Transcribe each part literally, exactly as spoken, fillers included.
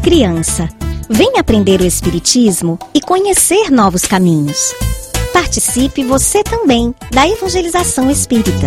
Criança, vem aprender o Espiritismo e conhecer novos caminhos. Participe você também da evangelização espírita.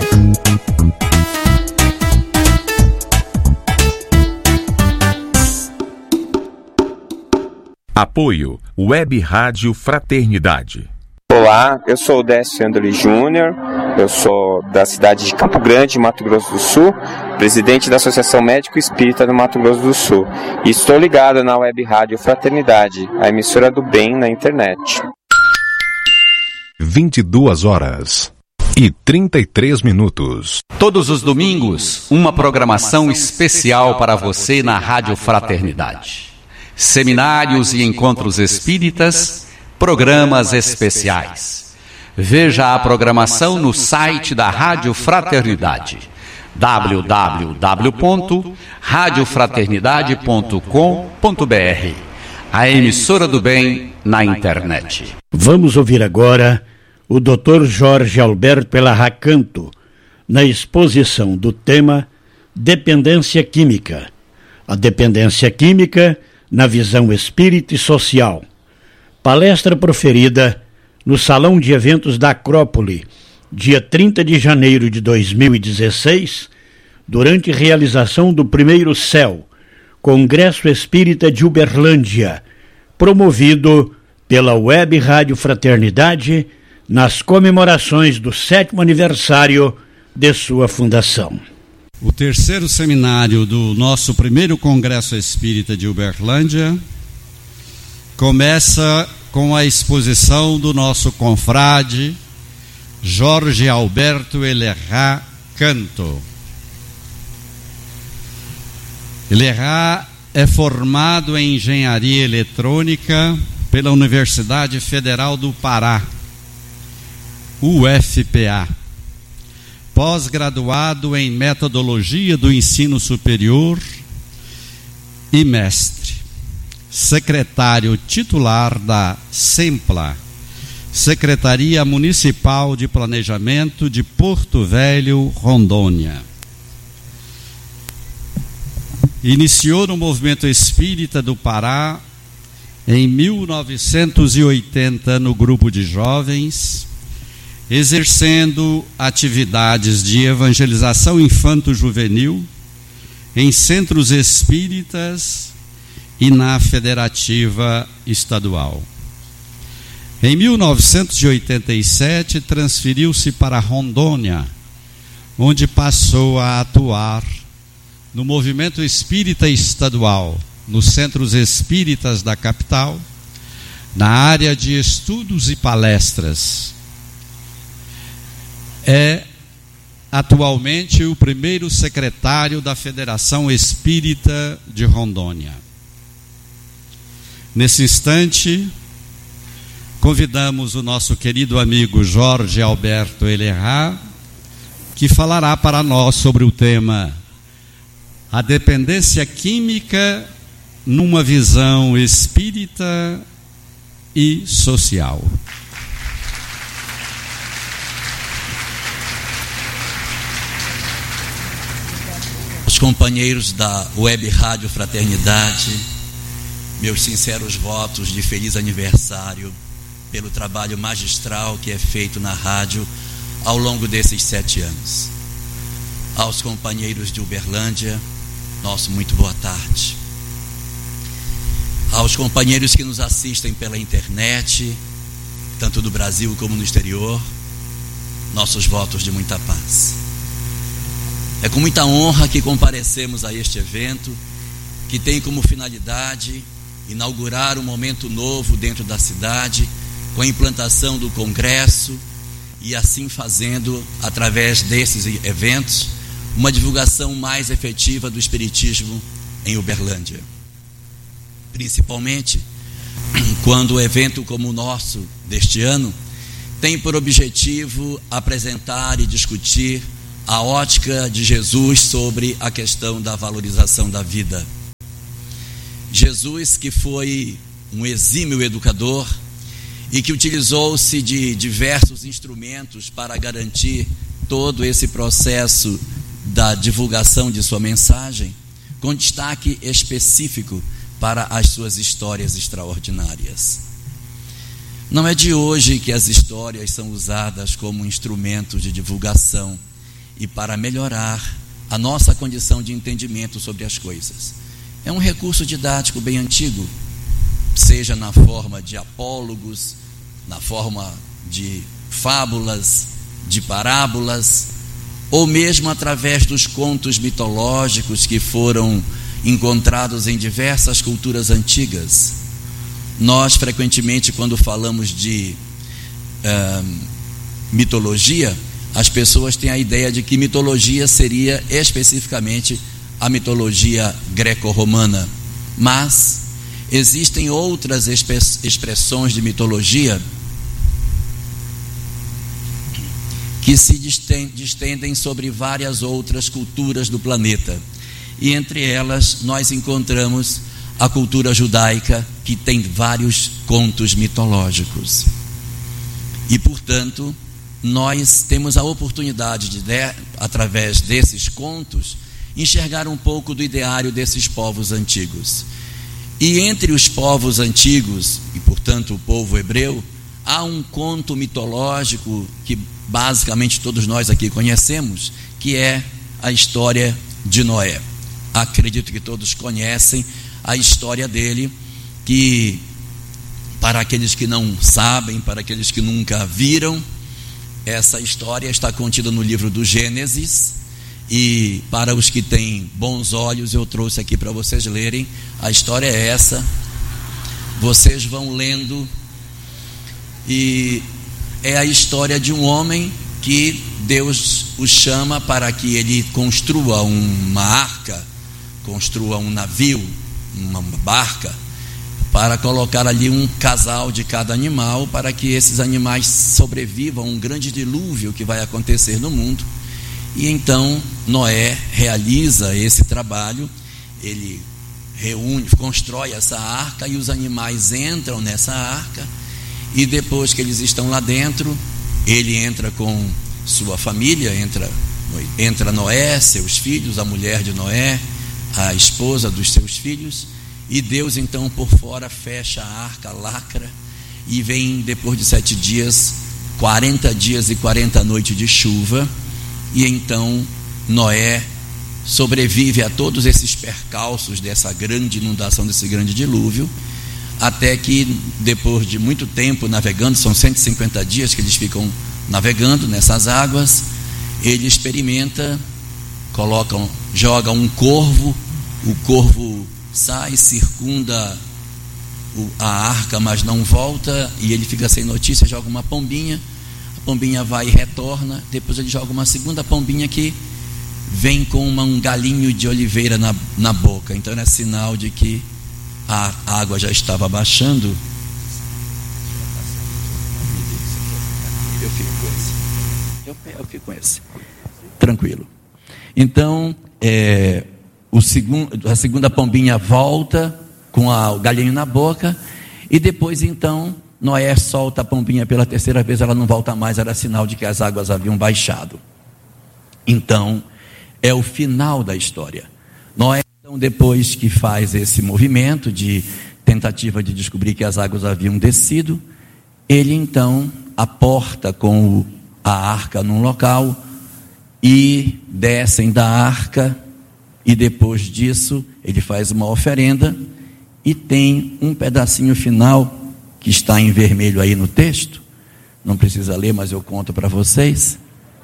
Apoio Web Rádio Fraternidade. Olá, eu sou o Décio Andoli Júnior, eu sou da cidade de Campo Grande, Mato Grosso do Sul, presidente da Associação Médico Espírita do Mato Grosso do Sul, e estou ligado na Web Rádio Fraternidade, a emissora do bem na internet. vinte e duas horas e trinta e três minutos. Todos os domingos, uma programação especial para você na Rádio Fraternidade. Seminários e encontros espíritas, programas especiais. Veja a programação no site da Rádio Fraternidade, w w w ponto rádio fraternidade ponto com ponto b r, a emissora do bem na internet. Vamos ouvir agora o doutor Jorge Alberto Elerrá Canto, na exposição do tema Dependência Química. A dependência química na visão espírita e social. Palestra proferida no Salão de Eventos da Acrópole, dia trinta de janeiro de dois mil e dezesseis, durante realização do primeiro C E L, Congresso Espírita de Uberlândia, promovido pela Web Rádio Fraternidade, nas comemorações do sétimo aniversário de sua fundação. O terceiro seminário do nosso primeiro Congresso Espírita de Uberlândia começa com a exposição do nosso confrade Jorge Alberto Elerrá Canto. Elerrá é formado em Engenharia Eletrônica pela Universidade Federal do Pará, U F P A. Pós-graduado em Metodologia do Ensino Superior e mestre. Secretário titular da SEMPLA, Secretaria Municipal de Planejamento de Porto Velho, Rondônia. Iniciou no movimento espírita do Pará em mil novecentos e oitenta no grupo de jovens, exercendo atividades de evangelização infanto-juvenil em centros espíritas e na Federativa Estadual. Em mil novecentos e oitenta e sete, transferiu-se para Rondônia, onde passou a atuar no movimento espírita estadual, nos centros espíritas da capital, na área de estudos e palestras. É atualmente o primeiro secretário da Federação Espírita de Rondônia. Nesse instante, convidamos o nosso querido amigo Jorge Alberto Elerrá, que falará para nós sobre o tema A Dependência Química numa Visão Espírita e Social. Os companheiros da Web Rádio Fraternidade, meus sinceros votos de feliz aniversário pelo trabalho magistral que é feito na rádio ao longo desses sete anos. Aos companheiros de Uberlândia, nosso muito boa tarde. Aos companheiros que nos assistem pela internet, tanto do Brasil como no exterior, nossos votos de muita paz. É com muita honra que comparecemos a este evento, que tem como finalidade inaugurar um momento novo dentro da cidade, com a implantação do Congresso, e assim fazendo, através desses eventos, uma divulgação mais efetiva do Espiritismo em Uberlândia. Principalmente quando um evento como o nosso deste ano tem por objetivo apresentar e discutir a ótica de Jesus sobre a questão da valorização da vida. Jesus, que foi um exímio educador e que utilizou-se de diversos instrumentos para garantir todo esse processo da divulgação de sua mensagem, com destaque específico para as suas histórias extraordinárias. Não é de hoje que as histórias são usadas como instrumentos de divulgação e para melhorar a nossa condição de entendimento sobre as coisas. É um recurso didático bem antigo, seja na forma de apólogos, na forma de fábulas, de parábolas, ou mesmo através dos contos mitológicos que foram encontrados em diversas culturas antigas. Nós, frequentemente, quando falamos de uh, mitologia, as pessoas têm a ideia de que mitologia seria especificamente a mitologia greco-romana, mas existem outras expressões de mitologia que se distendem sobre várias outras culturas do planeta. E entre elas nós encontramos a cultura judaica, que tem vários contos mitológicos. E, portanto, nós temos a oportunidade de, através desses contos, enxergar um pouco do ideário desses povos antigos. E entre os povos antigos, e portanto o povo hebreu, há um conto mitológico que basicamente todos nós aqui conhecemos, que é a história de Noé. Acredito que todos conhecem a história dele, que para aqueles que não sabem, para aqueles que nunca viram, essa história está contida no livro do Gênesis, e para os que têm bons olhos eu trouxe aqui para vocês lerem. A história é essa, vocês vão lendo, e é a história de um homem que Deus o chama para que ele construa uma arca, construa um navio, uma barca, para colocar ali um casal de cada animal, para que esses animais sobrevivam a um grande dilúvio que vai acontecer no mundo. E então Noé realiza esse trabalho, ele reúne, constrói essa arca, e os animais entram nessa arca, e depois que eles estão lá dentro, ele entra com sua família, entra, entra Noé, seus filhos, a mulher de Noé, a esposa dos seus filhos, e Deus então por fora fecha a arca, lacra, e vem depois de sete dias, quarenta dias e quarenta noites de chuva, e então Noé sobrevive a todos esses percalços dessa grande inundação, desse grande dilúvio, até que depois de muito tempo navegando, são cento e cinquenta dias que eles ficam navegando nessas águas, ele experimenta, colocam, joga um corvo, o corvo sai, circunda a arca, mas não volta, e ele fica sem notícia, joga uma pombinha, a pombinha vai e retorna, depois ele joga uma segunda pombinha que vem com uma, um galinho de oliveira na, na boca. Então é sinal de que a água já estava baixando. Eu fico com esse. Eu, eu fico com esse. Tranquilo. Então, é, o segundo, a segunda pombinha volta com a, o galinho na boca, e depois então Noé solta a pombinha pela terceira vez, ela não volta mais, era sinal de que as águas haviam baixado. Então, é o final da história. Noé, então, depois que faz esse movimento de tentativa de descobrir que as águas haviam descido, ele então aporta com o, a arca num local, e descem da arca, e depois disso ele faz uma oferenda, e tem um pedacinho final que está em vermelho aí no texto, não precisa ler, mas eu conto para vocês.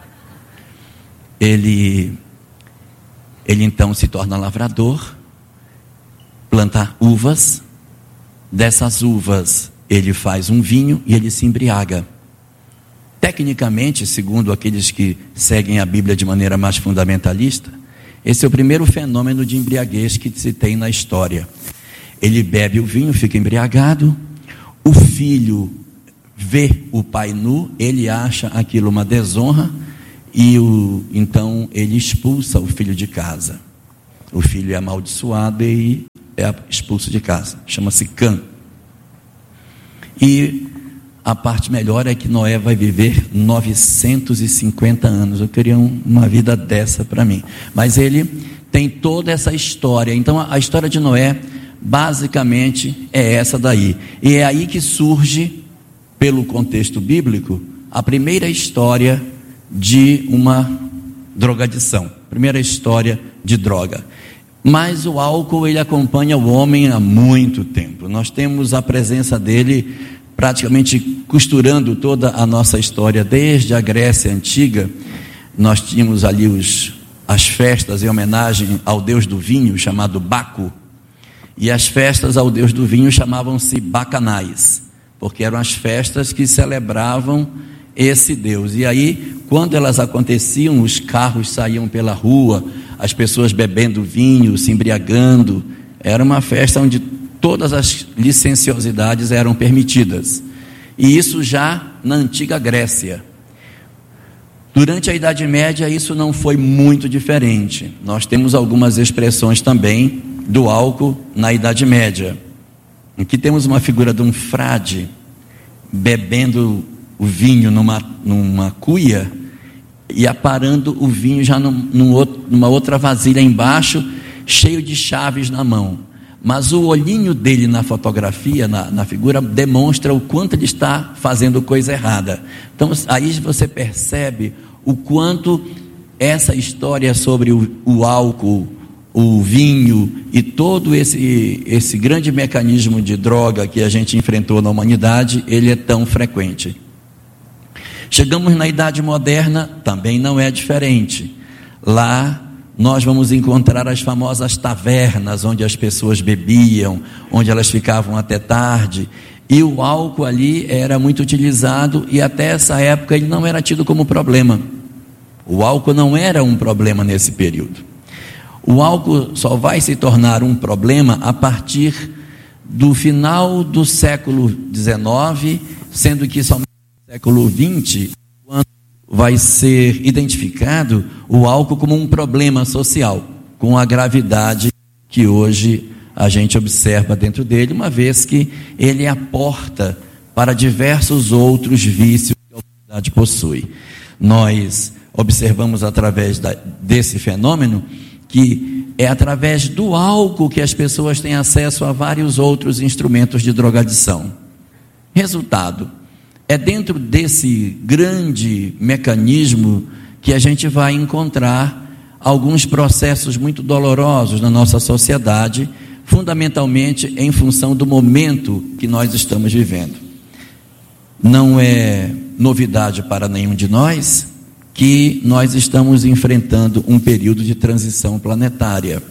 Ele, ele então se torna lavrador, planta uvas, dessas uvas ele faz um vinho e ele se embriaga. Tecnicamente, segundo aqueles que seguem a Bíblia de maneira mais fundamentalista, esse é o primeiro fenômeno de embriaguez que se tem na história. Ele bebe o vinho, fica embriagado, o filho vê o pai nu, ele acha aquilo uma desonra, e o, então ele expulsa o filho de casa. O filho é amaldiçoado e é expulso de casa, chama-se Cã. E a parte melhor é que Noé vai viver novecentos e cinquenta anos. Eu queria um, uma vida dessa para mim. Mas ele tem toda essa história. Então a, a história de Noé basicamente é essa daí. E é aí que surge, pelo contexto bíblico, a primeira história de uma drogadição, primeira história de droga. Mas o álcool, ele acompanha o homem há muito tempo. Nós temos a presença dele praticamente costurando toda a nossa história, desde a Grécia Antiga. Nós tínhamos ali os, as festas em homenagem ao deus do vinho, chamado Baco, e as festas ao deus do vinho chamavam-se bacanais, porque eram as festas que celebravam esse Deus. E aí, quando elas aconteciam, os carros saíam pela rua, as pessoas bebendo vinho, se embriagando. Era uma festa onde todas as licenciosidades eram permitidas. E isso já na antiga Grécia. Durante a Idade Média, isso não foi muito diferente. Nós temos algumas expressões também do álcool na Idade Média. Aqui temos uma figura de um frade bebendo o vinho numa, numa cuia e aparando o vinho já num, num outro, numa outra vasilha embaixo, cheio de chaves na mão. Mas o olhinho dele na fotografia, na, na figura, demonstra o quanto ele está fazendo coisa errada. Então aí você percebe o quanto essa história sobre o, o álcool, o vinho e todo esse, esse grande mecanismo de droga que a gente enfrentou na humanidade, ele é tão frequente. Chegamos na Idade Moderna, também não é diferente. Lá nós vamos encontrar as famosas tavernas, onde as pessoas bebiam, onde elas ficavam até tarde, e o álcool ali era muito utilizado, e até essa época ele não era tido como problema. O álcool não era um problema nesse período. O álcool só vai se tornar um problema a partir do final do século dezenove, sendo que somente no século vinte, quando vai ser identificado o álcool como um problema social, com a gravidade que hoje a gente observa dentro dele, uma vez que ele é a porta para diversos outros vícios que a humanidade possui. Nós observamos através da, desse fenômeno que é através do álcool que as pessoas têm acesso a vários outros instrumentos de drogadição. Resultado, é dentro desse grande mecanismo que a gente vai encontrar alguns processos muito dolorosos na nossa sociedade, fundamentalmente em função do momento que nós estamos vivendo. Não é novidade para nenhum de nós que nós estamos enfrentando um período de transição planetária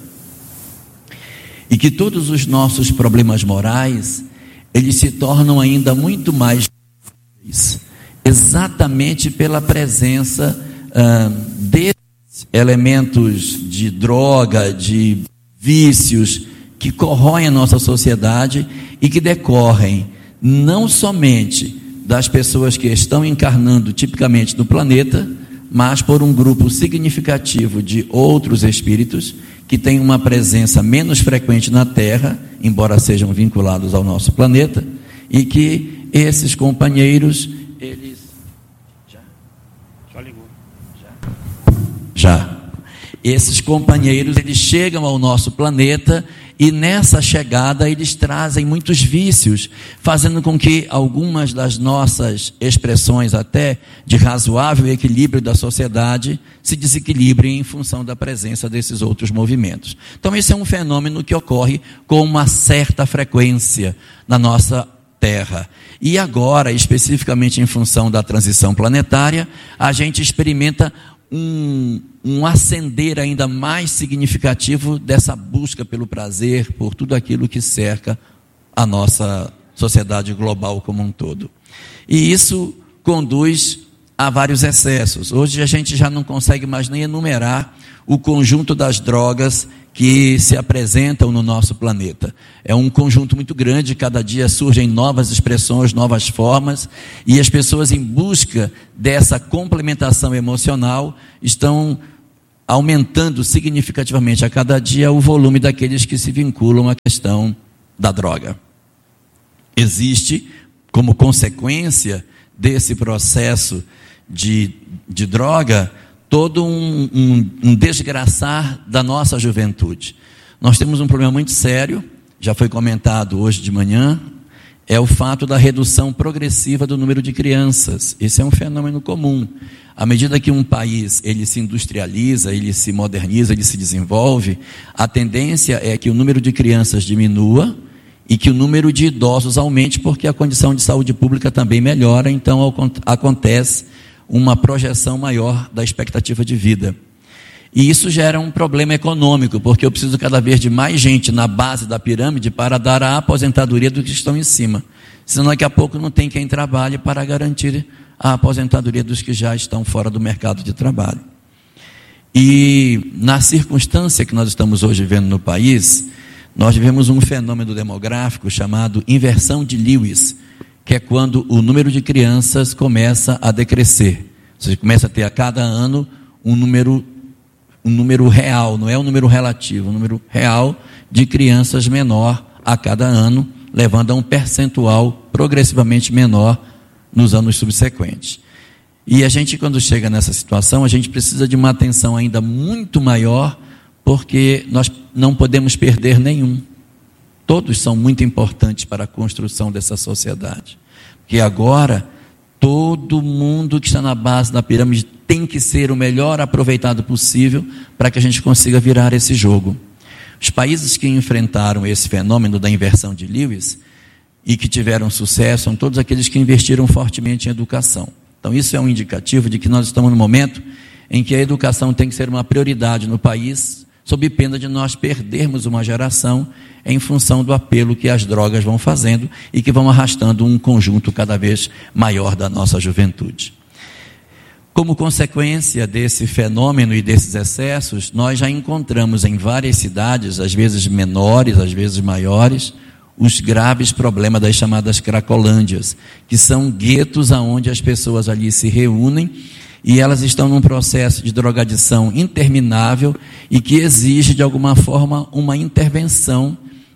e que todos os nossos problemas morais, eles se tornam ainda muito mais difíceis, exatamente pela presença ah, desses elementos de droga, de vícios que corroem a nossa sociedade e que decorrem não somente das pessoas que estão encarnando tipicamente no planeta, mas por um grupo significativo de outros espíritos que têm uma presença menos frequente na Terra, embora sejam vinculados ao nosso planeta, e que esses companheiros, eles... Já? Já ligou? Já? Já. Esses companheiros, eles chegam ao nosso planeta e nessa chegada eles trazem muitos vícios, fazendo com que algumas das nossas expressões até de razoável equilíbrio da sociedade se desequilibrem em função da presença desses outros movimentos. Então esse é um fenômeno que ocorre com uma certa frequência na nossa Terra. E agora, especificamente em função da transição planetária, a gente experimenta Um, um ascender ainda mais significativo dessa busca pelo prazer, por tudo aquilo que cerca a nossa sociedade global como um todo. E isso conduz a vários excessos. Hoje a gente já não consegue mais nem enumerar o conjunto das drogas que se apresentam no nosso planeta. É um conjunto muito grande, cada dia surgem novas expressões, novas formas, e as pessoas em busca dessa complementação emocional estão aumentando significativamente a cada dia o volume daqueles que se vinculam à questão da droga. Existe, como consequência desse processo de, de droga, todo um, um, um desgraçar da nossa juventude. Nós temos um problema muito sério já foi comentado hoje de manhã, é o fato da redução progressiva do número de crianças. Esse é um fenômeno comum. À medida que um país ele se industrializa, ele se moderniza, ele se desenvolve, a tendência é que o número de crianças diminua e que o número de idosos aumente, porque a condição de saúde pública também melhora, então acontece uma projeção maior da expectativa de vida. E isso gera um problema econômico, porque eu preciso cada vez de mais gente na base da pirâmide para dar a aposentadoria dos que estão em cima. Senão daqui a pouco não tem quem trabalhe para garantir a aposentadoria dos que já estão fora do mercado de trabalho. E na circunstância que nós estamos hoje vivendo no país, nós vivemos um fenômeno demográfico chamado inversão de Lewis, que é quando o número de crianças começa a decrescer. Você começa a ter a cada ano um número um número real, não é um número relativo, um número real de crianças menor a cada ano, levando a um percentual progressivamente menor nos anos subsequentes. E a gente, quando chega nessa situação, a gente precisa de uma atenção ainda muito maior, porque nós não podemos perder nenhum. Todos são muito importantes para a construção dessa sociedade. Porque agora, todo mundo que está na base da pirâmide tem que ser o melhor aproveitado possível para que a gente consiga virar esse jogo. Os países que enfrentaram esse fenômeno da inversão de Lewis e que tiveram sucesso são todos aqueles que investiram fortemente em educação. Então isso é um indicativo de que nós estamos no momento em que a educação tem que ser uma prioridade no país, sob pena de nós perdermos uma geração em função do apelo que as drogas vão fazendo e que vão arrastando um conjunto cada vez maior da nossa juventude. Como consequência desse fenômeno e desses excessos, nós já encontramos em várias cidades, às vezes menores, às vezes maiores, os graves problemas das chamadas cracolândias, que são guetos onde as pessoas ali se reúnem e elas estão num processo de drogadição interminável e que exige, de alguma forma, uma intervenção,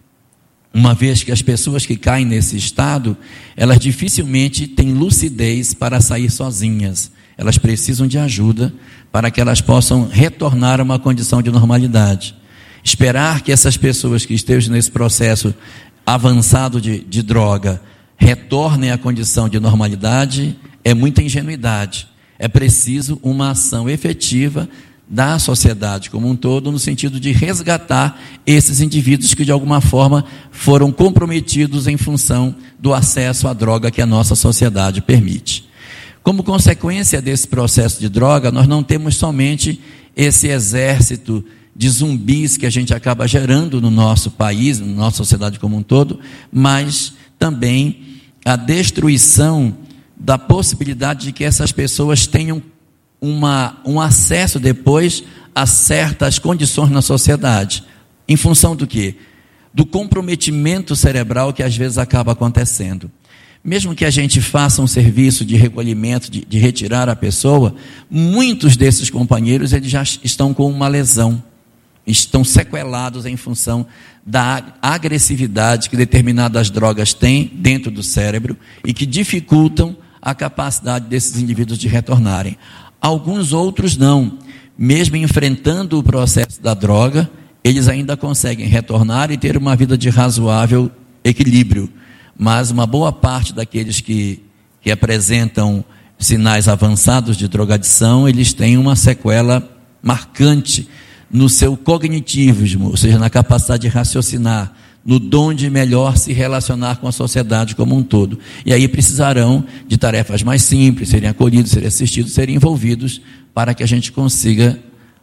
uma vez que as pessoas que caem nesse estado, elas dificilmente têm lucidez para sair sozinhas. Elas precisam de ajuda para que elas possam retornar a uma condição de normalidade. Esperar que essas pessoas que estejam nesse processo avançado de, de droga retornem à condição de normalidade é muita ingenuidade. É preciso uma ação efetiva da sociedade como um todo, no sentido de resgatar esses indivíduos que de alguma forma foram comprometidos em função do acesso à droga que a nossa sociedade permite. Como consequência desse processo de droga, nós não temos somente esse exército de zumbis que a gente acaba gerando no nosso país, na nossa sociedade como um todo, mas também a destruição da possibilidade de que essas pessoas tenham uma, um acesso depois a certas condições na sociedade. Em função do quê? Do comprometimento cerebral que às vezes acaba acontecendo. Mesmo que a gente faça um serviço de recolhimento, de, de retirar a pessoa, muitos desses companheiros eles já estão com uma lesão, estão sequelados em função da agressividade que determinadas drogas têm dentro do cérebro e que dificultam a capacidade desses indivíduos de retornarem. Alguns outros não, mesmo enfrentando o processo da droga, eles ainda conseguem retornar e ter uma vida de razoável equilíbrio. Mas uma boa parte daqueles que, que apresentam sinais avançados de drogadição, eles têm uma sequela marcante no seu cognitivismo, ou seja, na capacidade de raciocinar, no dom de melhor se relacionar com a sociedade como um todo. E aí precisarão de tarefas mais simples, serem acolhidos, serem assistidos, serem envolvidos, para que a gente consiga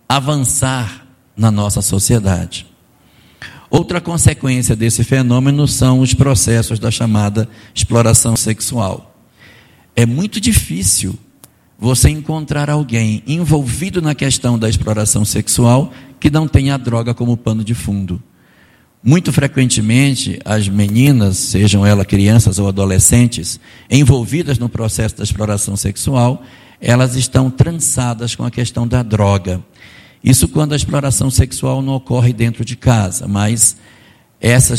avançar na nossa sociedade. Outra consequência desse fenômeno são os processos da chamada exploração sexual. É muito difícil você encontrar alguém envolvido na questão da exploração sexual que não tenha a droga como pano de fundo. Muito frequentemente, as meninas, sejam elas crianças ou adolescentes, envolvidas no processo da exploração sexual, elas estão trançadas com a questão da droga. Isso quando a exploração sexual não ocorre dentro de casa, mas essas